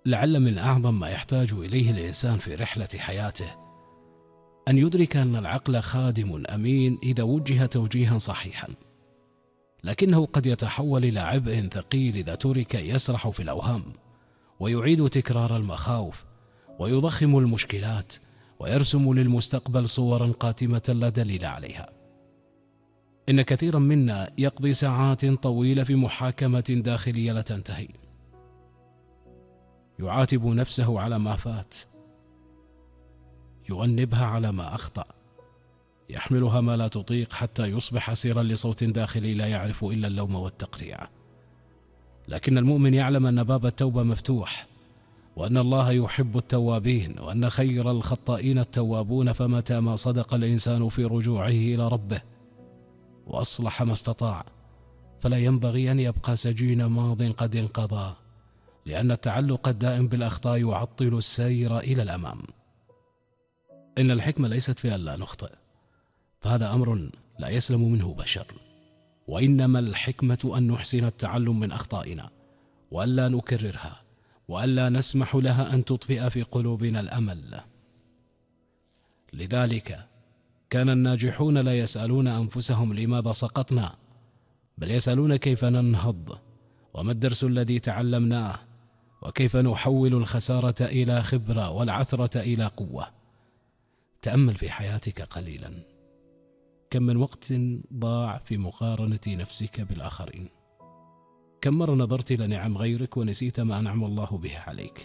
لعل من أعظم ما يحتاج إليه الإنسان في رحلة حياته أن يدرك أن العقل خادم أمين إذا وجه توجيها صحيحا، لكنه قد يتحول إلى عبء ثقيل إذا ترك يسرح في الأوهام ويعيد تكرار المخاوف ويضخم المشكلات ويرسم للمستقبل صورا قاتمة لا دليل عليها. إن كثيرا منا يقضي ساعات طويلة في محاكمة داخلية لا تنتهي، يعاتب نفسه على ما فات، يؤنبها على ما أخطأ، يحملها ما لا تطيق حتى يصبح أسيرا لصوت داخلي لا يعرف إلا اللوم والتقريع. لكن المؤمن يعلم أن باب التوبة مفتوح، وأن الله يحب التوابين، وأن خير الخطائين التوابون، فمتى ما صدق الإنسان في رجوعه إلى ربه وأصلح ما استطاع فلا ينبغي أن يبقى سجين ماض قد انقضى، لأن التعلق الدائم بالأخطاء يعطل السير إلى الأمام. إن الحكمة ليست في أن لا نخطئ، فهذا أمر لا يسلم منه بشر، وإنما الحكمة أن نحسن التعلم من أخطائنا، وأن لا نكررها، وأن لا نسمح لها أن تطفئ في قلوبنا الأمل. لذلك كان الناجحون لا يسألون أنفسهم لماذا سقطنا، بل يسألون كيف ننهض، وما الدرس الذي تعلمناه، وكيف نحول الخسارة إلى خبرة والعثرة إلى قوة. تأمل في حياتك قليلا، كم من وقت ضاع في مقارنة نفسك بالآخرين؟ كم مرة نظرت إلى نعم غيرك ونسيت ما أنعم الله به عليك؟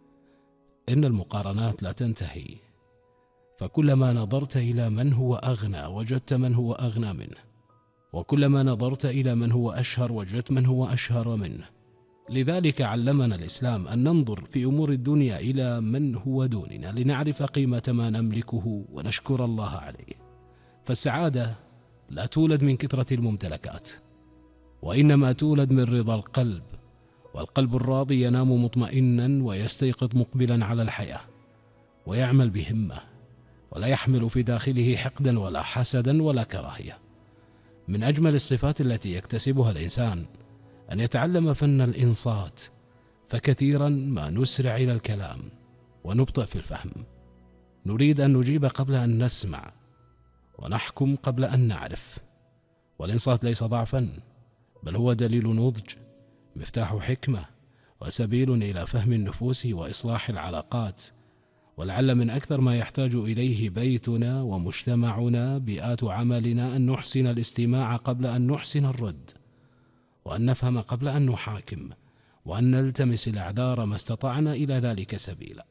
إن المقارنات لا تنتهي، فكلما نظرت إلى من هو أغنى وجدت من هو أغنى منه، وكلما نظرت إلى من هو أشهر وجدت من هو أشهر منه. لذلك علمنا الإسلام أن ننظر في أمور الدنيا إلى من هو دوننا لنعرف قيمة ما نملكه ونشكر الله عليه. فالسعادة لا تولد من كثرة الممتلكات، وإنما تولد من رضا القلب، والقلب الراضي ينام مطمئنا ويستيقظ مقبلا على الحياة، ويعمل بهمة، ولا يحمل في داخله حقدا ولا حسدا ولا كراهية. من أجمل الصفات التي يكتسبها الإنسان أن يتعلم فن الإنصات، فكثيرا ما نسرع إلى الكلام ونبطئ في الفهم، نريد أن نجيب قبل أن نسمع، ونحكم قبل أن نعرف. والإنصات ليس ضعفا، بل هو دليل نضج، مفتاح حكمة، وسبيل إلى فهم النفوس وإصلاح العلاقات. ولعل من أكثر ما يحتاج إليه بيتنا ومجتمعنا، بيئات عملنا، أن نحسن الاستماع قبل أن نحسن الرد، وأن نفهم قبل أن نحاكم، وأن نلتمس الأعذار ما استطعنا إلى ذلك سبيلا.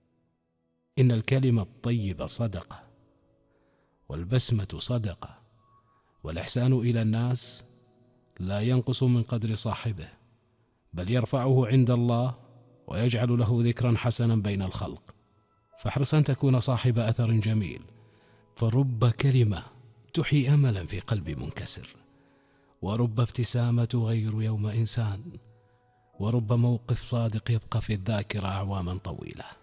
إن الكلمة الطيبة صدقة، والبسمة صدقة، والإحسان إلى الناس لا ينقص من قدر صاحبه، بل يرفعه عند الله ويجعل له ذكرا حسنا بين الخلق. فاحرص أن تكون صاحب أثر جميل، فرب كلمة تحيي أملا في قلب منكسر، ورب ابتسامة غير يوم إنسان، ورب موقف صادق يبقى في الذاكرة أعواما طويلة.